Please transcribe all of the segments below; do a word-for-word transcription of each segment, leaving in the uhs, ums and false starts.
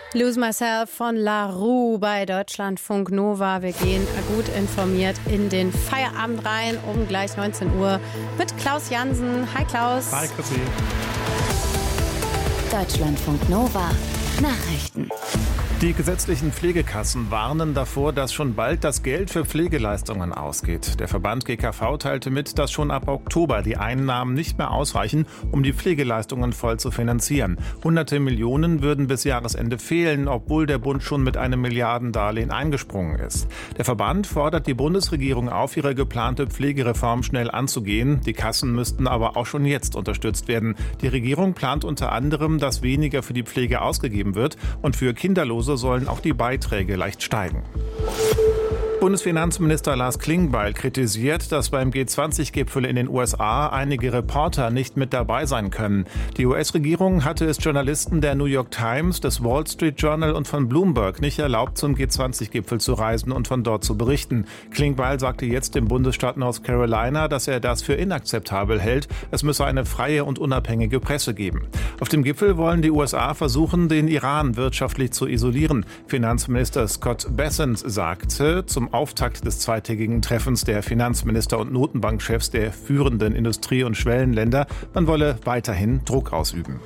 Lose Myself von La Roux bei Deutschlandfunk Nova. Wir gehen gut informiert in den Feierabend rein um gleich neunzehn Uhr mit Klaus Jansen. Hi Klaus. Hi Chrissy. Deutschlandfunk Nova Nachrichten. Die gesetzlichen Pflegekassen warnen davor, dass schon bald das Geld für Pflegeleistungen ausgeht. Der Verband G K V teilte mit, dass schon ab Oktober die Einnahmen nicht mehr ausreichen, um die Pflegeleistungen voll zu finanzieren. Hunderte Millionen würden bis Jahresende fehlen, obwohl der Bund schon mit einem Milliardendarlehen eingesprungen ist. Der Verband fordert die Bundesregierung auf, ihre geplante Pflegereform schnell anzugehen. Die Kassen müssten aber auch schon jetzt unterstützt werden. Die Regierung plant unter anderem, dass weniger für die Pflege ausgegeben wird und für Kinderlose sollen auch die Beiträge leicht steigen. Bundesfinanzminister Lars Klingbeil kritisiert, dass beim G zwanzig Gipfel in den U S A einige Reporter nicht mit dabei sein können. Die U S-Regierung hatte es Journalisten der New York Times, des Wall Street Journal und von Bloomberg nicht erlaubt, zum G zwanzig Gipfel zu reisen und von dort zu berichten. Klingbeil sagte jetzt im Bundesstaat North Carolina, dass er das für inakzeptabel hält. Es müsse eine freie und unabhängige Presse geben. Auf dem Gipfel wollen die U S A versuchen, den Iran wirtschaftlich zu isolieren. Finanzminister Scott Bessent sagte zum Auftakt des zweitägigen Treffens der Finanzminister und Notenbankchefs der führenden Industrie- und Schwellenländer, man wolle weiterhin Druck ausüben.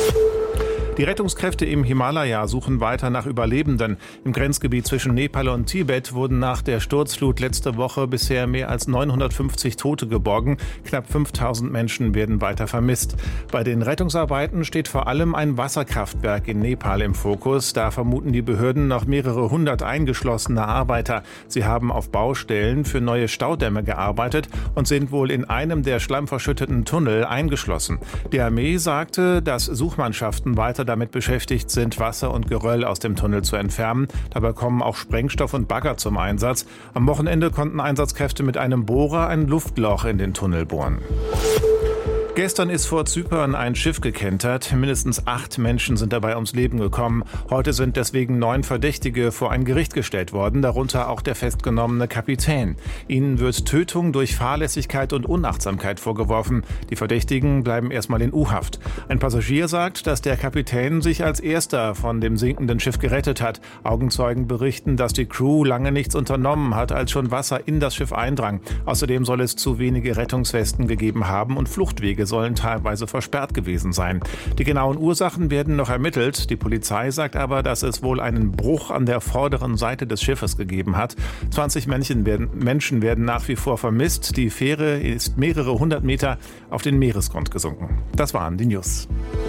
Die Rettungskräfte im Himalaya suchen weiter nach Überlebenden. Im Grenzgebiet zwischen Nepal und Tibet wurden nach der Sturzflut letzte Woche bisher mehr als neunhundertfünfzig Tote geborgen. Knapp fünftausend Menschen werden weiter vermisst. Bei den Rettungsarbeiten steht vor allem ein Wasserkraftwerk in Nepal im Fokus. Da vermuten die Behörden noch mehrere hundert eingeschlossene Arbeiter. Sie haben auf Baustellen für neue Staudämme gearbeitet und sind wohl in einem der schlammverschütteten Tunnel eingeschlossen. Die Armee sagte, dass Suchmannschaften weiter damit beschäftigt sind, Wasser und Geröll aus dem Tunnel zu entfernen. Dabei kommen auch Sprengstoff und Bagger zum Einsatz. Am Wochenende konnten Einsatzkräfte mit einem Bohrer ein Luftloch in den Tunnel bohren. Gestern ist vor Zypern ein Schiff gekentert. Mindestens acht Menschen sind dabei ums Leben gekommen. Heute sind deswegen neun Verdächtige vor ein Gericht gestellt worden, darunter auch der festgenommene Kapitän. Ihnen wird Tötung durch Fahrlässigkeit und Unachtsamkeit vorgeworfen. Die Verdächtigen bleiben erstmal in U-Haft. Ein Passagier sagt, dass der Kapitän sich als erster von dem sinkenden Schiff gerettet hat. Augenzeugen berichten, dass die Crew lange nichts unternommen hat, als schon Wasser in das Schiff eindrang. Außerdem soll es zu wenige Rettungswesten gegeben haben und Fluchtwege sollen teilweise versperrt gewesen sein. Die genauen Ursachen werden noch ermittelt. Die Polizei sagt aber, dass es wohl einen Bruch an der vorderen Seite des Schiffes gegeben hat. zwanzig Menschen werden, Menschen werden nach wie vor vermisst. Die Fähre ist mehrere hundert Meter auf den Meeresgrund gesunken. Das waren die News.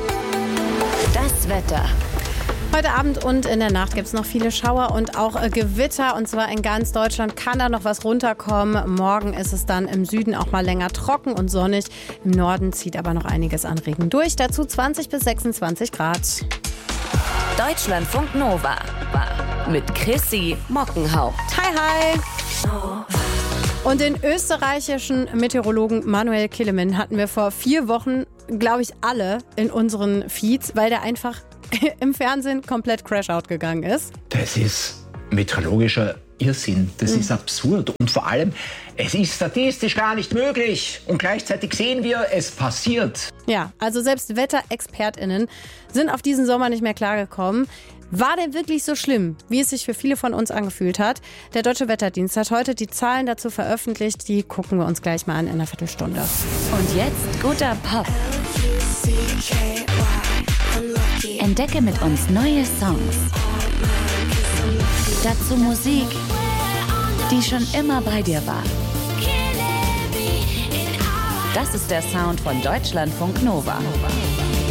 Das Wetter. Heute Abend und in der Nacht gibt es noch viele Schauer und auch äh, Gewitter. Und zwar in ganz Deutschland kann da noch was runterkommen. Morgen ist es dann im Süden auch mal länger trocken und sonnig. Im Norden zieht aber noch einiges an Regen durch. Dazu zwanzig bis sechsundzwanzig Grad. Deutschlandfunk Nova mit Chrissy Mockenhaupt. Hi, hi. Und den österreichischen Meteorologen Manuel Killemann hatten wir vor vier Wochen, glaube ich, alle in unseren Feeds, weil der einfach im Fernsehen komplett Crash-Out gegangen ist. Das ist meteorologischer Irrsinn. Das mhm. ist absurd. Und vor allem, es ist statistisch gar nicht möglich. Und gleichzeitig sehen wir, es passiert. Ja, also selbst WetterexpertInnen sind auf diesen Sommer nicht mehr klargekommen. War denn wirklich so schlimm, wie es sich für viele von uns angefühlt hat? Der Deutsche Wetterdienst hat heute die Zahlen dazu veröffentlicht. Die gucken wir uns gleich mal an in einer Viertelstunde. Und jetzt guter Pop. Entdecke mit uns neue Songs. Dazu Musik, die schon immer bei dir war. Das ist der Sound von Deutschlandfunk Nova.